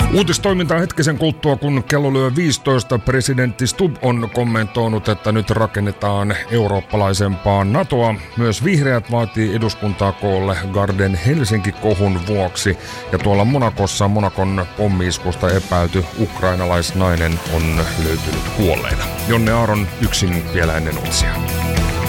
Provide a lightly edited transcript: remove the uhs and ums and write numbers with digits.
Uutistoiminta hetkisen kuluttua, kun kello lyö 15. Presidentti Stubb on kommentoinut, että nyt rakennetaan eurooppalaisempaa NATOa. Myös vihreät vaatii eduskuntaa koolle Garden Helsinki-kohun vuoksi. Ja tuolla Monacossa Monacon pommi-iskusta epäilty ukrainalaisnainen on löytynyt kuolleena. Jonne Aaron yksin vielä ennen uutisia.